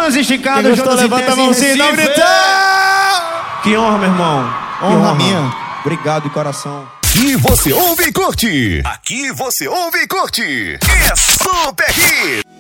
manos esticados, Gostou, levanta a mãozinha e dá um gritão. Que honra, meu irmão. Honra minha. Obrigado de coração. E você ouve e curte. Aqui você ouve e curte. É Super Hits.